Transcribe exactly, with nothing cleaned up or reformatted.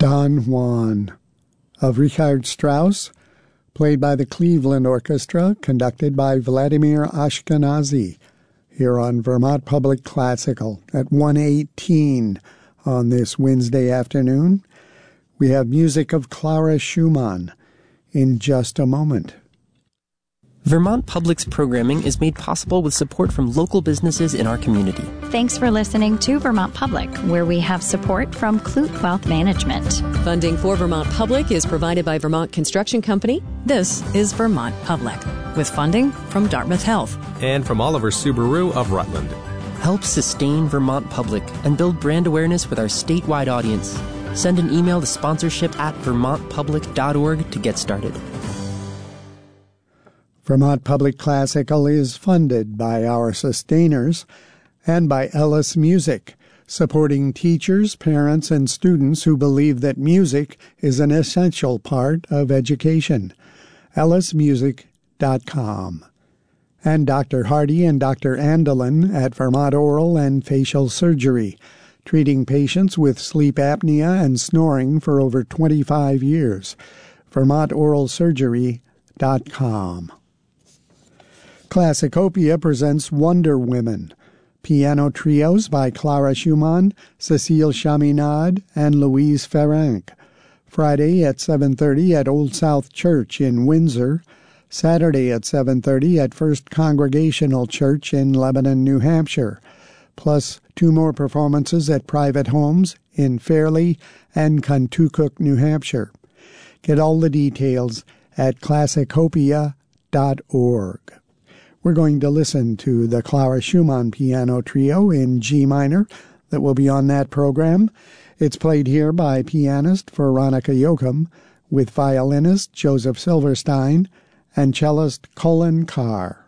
Don Juan of Richard Strauss, played by the Cleveland Orchestra, conducted by Vladimir Ashkenazy, here on Vermont Public Classical at one eighteen on this Wednesday afternoon. We have music of Clara Schumann in just a moment. Vermont Public's programming is made possible with support from local businesses in our community. Thanks for listening to Vermont Public, where we have support from Clute Wealth Management. Funding for Vermont Public is provided by Vermont Construction Company. This is Vermont Public, with funding from Dartmouth Health. And from Oliver Subaru of Rutland. Help sustain Vermont Public and build brand awareness with our statewide audience. Send an email to sponsorship at vermont public dot org to get started. Vermont Public Classical is funded by our sustainers and by Ellis Music, supporting teachers, parents, and students who believe that music is an essential part of education. ellis music dot com. And Doctor Hardy and Doctor Andelin at Vermont Oral and Facial Surgery, treating patients with sleep apnea and snoring for over twenty-five years. vermont oral surgery dot com. Classicopia presents Wonder Women, piano trios by Clara Schumann, Cécile Chaminade, and Louise Ferranc. Friday at seven thirty at Old South Church in Windsor, Saturday at seven thirty at First Congregational Church in Lebanon, New Hampshire, plus two more performances at private homes in Fairleigh and Contoocook, New Hampshire. Get all the details at classicopia dot org. We're going to listen to the Clara Schumann Piano Trio in G minor that will be on that program. It's played here by pianist Veronica Yoakum with violinist Joseph Silverstein and cellist Colin Carr.